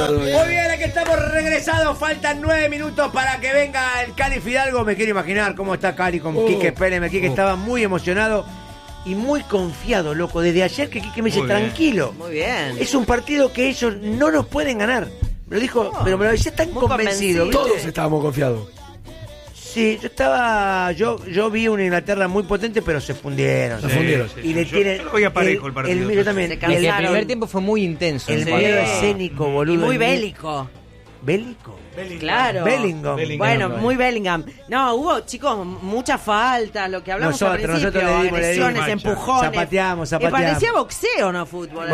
Muy bien, aquí estamos regresados. Faltan 9 minutos para que venga el Cali Fidalgo. Me quiero imaginar cómo está Cali con Quique Pérez. Quique estaba muy emocionado y muy confiado, loco. Desde ayer que Quique me dice, tranquilo. Muy bien. Es un partido que ellos no nos pueden ganar. Me lo dijo, pero me lo decía tan convencido. Todos estábamos confiados. Sí, yo vi una Inglaterra muy potente, pero se fundieron. Y le tiene. Yo lo veía parejo el partido. Yo también. El primer tiempo fue muy intenso. El miedo escénico, boludo. Y muy bélico. ¿Bélico? Claro. Bellingham. Bueno, muy Bellingham. No, hubo, chicos, mucha falta, lo que hablamos al principio, agresiones, empujones. Zapateamos. Parecía boxeo, no fútbol.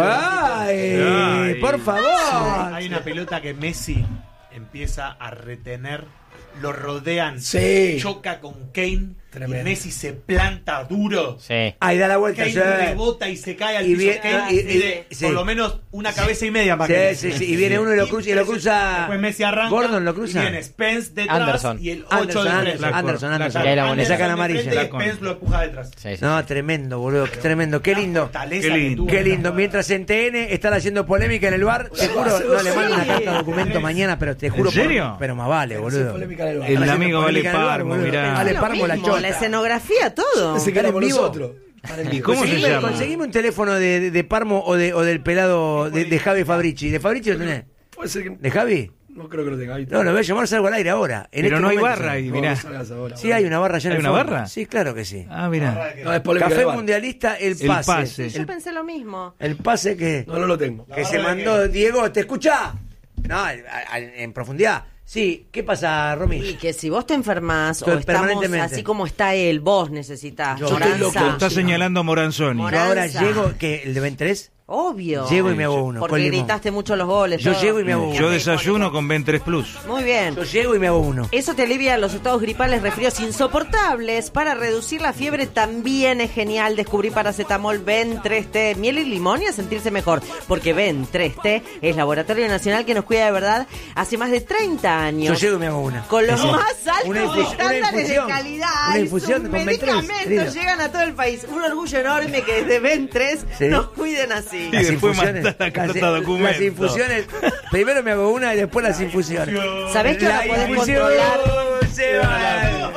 Ay, por favor. Hay una pelota que Messi empieza a retener, lo rodean, choca con Kane. Tremendo. Y Messi se planta duro. Sí. Ahí da la vuelta. Kane rebota y se cae al piso. Kane por lo menos una cabeza y media más. Sí. Y viene uno y lo cruza. Después Messi arranca. Gordon lo cruza. Y viene Spence detrás. Anderson. Y el 8 de frente. Anderson. Le sacan amarilla. Y Spence lo empuja detrás. Sí. No, tremendo, boludo. Tremendo. Qué lindo. Qué lindo. Mientras en TN están haciendo polémica en el bar, te juro, no le mando una carta de documento mañana, pero te juro. ¿En serio? Pero más vale, boludo. El amigo Vale Parmo, mirá. Vale Parmo, la chota. La escenografía, todo. Se quedamos nosotros. ¿Y cómo se llama? Conseguime un teléfono de Parmo o del pelado de Javi Fabrici. ¿De Fabrici lo tenés? Puede ser que... ¿De Javi? No creo que lo tenga. No, lo voy a llamar, salgo al aire ahora. Pero no hay barra ahí, mirá. Sí, hay una barra allá en el ¿Hay una fondo. barra? Sí, claro que sí. Ah, mirá. No, es polémica Café de bar. Mundialista, el pase. Yo pensé lo mismo. El pase que No lo tengo. que se mandó Diego. ¿Te escuchá? No, en profundidad. Sí, ¿qué pasa, Romy? Y que si vos te enfermas o Estoy estamos permanentemente. así como está él, vos necesitas. Yo Moranza. estoy loco. Está señalando Moranzoni. Yo ahora llego, que el de 23, Obvio. llego y me hago uno. Porque con limón. gritaste mucho los goles. Yo todo. llego y me hago uno. Yo desayuno con Ben3 Plus. Muy bien. Yo llego y me hago uno. Eso te alivia los estados gripales, resfríos insoportables. Para reducir la fiebre también es genial. Descubrí paracetamol Ben3T, miel y limón y a sentirse mejor. Porque Ben3T es Laboratorio Nacional que nos cuida de verdad hace más de 30 años. Yo llego y me hago una. Con los más Una altos estándares de infusión. calidad. Una y infusión sus con Ben3, medicamentos querido. llegan a todo el país. Un orgullo enorme que desde Ben3 Sí. nos cuiden así. Y después mandar la carta documento. Las infusiones, primero me hago una y después las infusiones. ¿Sabés que ahora La podés infusión controlar? se va.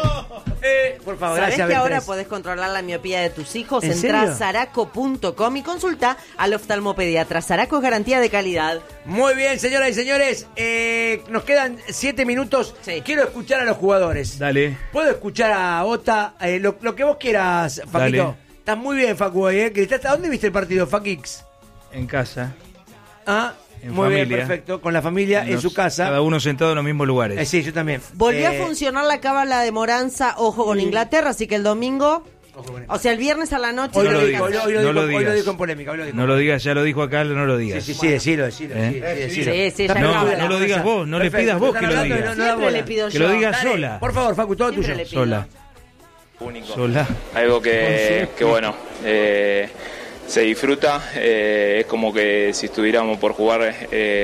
Por favor, ¿Sabés gracias. que ahora Ben3. podés controlar la miopía de tus hijos? ¿En Entrá a serio? Saraco.com y consulta al oftalmopediatra. Saraco es garantía de calidad. Muy bien, señoras y señores. Nos quedan 7 minutos. Sí. Quiero escuchar a los jugadores. Dale. ¿Puedo escuchar a Ota? Lo que vos quieras, Faquito. Dale. Estás muy bien, Facu. ¿Gritaste? ¿A dónde viste el partido, Faquix? En casa. Ah, En muy bien, familia. perfecto. Con la familia en su casa. Cada uno sentado en los mismos lugares. Sí, yo también. Volvió a funcionar la cábala de Moranza, ojo con Inglaterra, así que el domingo, o sea, el viernes a la noche. Hoy No lo lo dijo, digas. hoy No lo lo dijo, hoy lo digas. dijo en polémica. Hoy lo dijo. No lo digas, ya lo dijo acá, no lo digas. Sí, decilo. Sí, ya No, lo no lo digas vos, no le pidas vos que lo digas. Siempre le pido Que yo. lo digas Dale, sola. por favor, Facu, todo Siempre tuyo. le pido. Sola. Único. Sola. Algo que bueno, se disfruta. Es como que si estuviéramos por jugar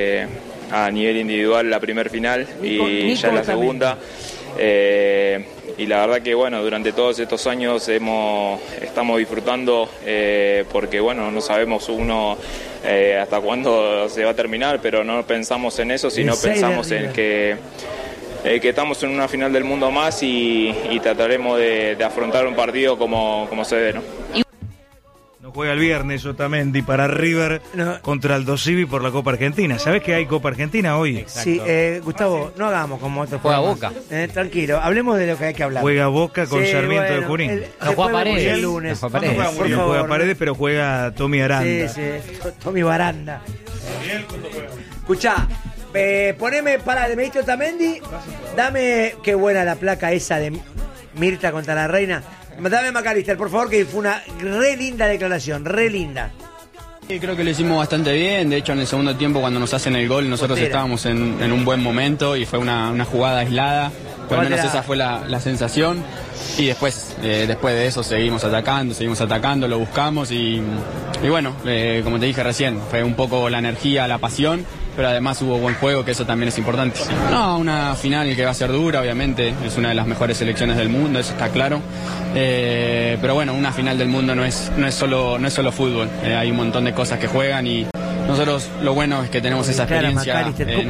a nivel individual la primer final y ya la segunda. Y la verdad que bueno, durante todos estos años estamos disfrutando porque bueno, no sabemos uno hasta cuándo se va a terminar, pero no pensamos en eso, sino pensamos en que estamos en una final del mundo más y trataremos de afrontar un partido como se debe, ¿no? No juega el viernes Otamendi para River contra Aldo Civi por la Copa Argentina. ¿Sabés que hay Copa Argentina hoy? Sí, Gustavo, no hagamos como otros Juega programas. Boca. Tranquilo, hablemos de lo que hay que hablar. Juega Boca con Sí, Sarmiento bueno, de Junín. No juega Paredes. El lunes. No juega Paredes. No juega Paredes, pero juega Tommy Aranda. Sí, Tommy Baranda. Escuchá, poneme para el ministro Otamendi. Dame, qué buena la placa esa de Mirta contra la reina. Dame McAllister, por favor, que fue una re linda declaración, re linda. Sí, creo que lo hicimos bastante bien. De hecho, en el segundo tiempo, cuando nos hacen el gol, nosotros estábamos en un buen momento y fue una jugada aislada. Por lo menos esa fue la sensación. Y después de eso seguimos atacando, lo buscamos y bueno, como te dije recién, fue un poco la energía, la pasión, pero además hubo buen juego, que eso también es importante. No, una final que va a ser dura, obviamente, es una de las mejores selecciones del mundo, eso está claro. Pero bueno, una final del mundo no es solo fútbol, hay un montón de cosas que juegan y nosotros lo bueno es que tenemos esa experiencia.